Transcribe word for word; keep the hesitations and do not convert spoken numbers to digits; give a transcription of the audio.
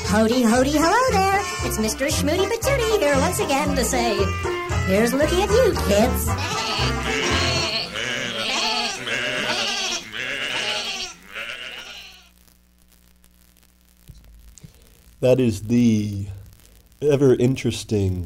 Howdy, howdy, hello there. It's Mister Schmooty Patooty here once again to say, here's looking at you, kids. That is the ever interesting